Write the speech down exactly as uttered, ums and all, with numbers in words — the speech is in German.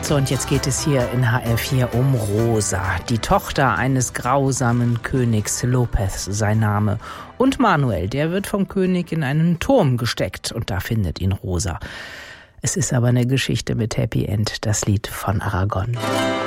So, und jetzt geht es hier in H R vier um Rosa, die Tochter eines grausamen Königs, Lopez sein Name. Und Manuel, der wird vom König in einen Turm gesteckt und da findet ihn Rosa. Es ist aber eine Geschichte mit Happy End, das Lied von Aragon.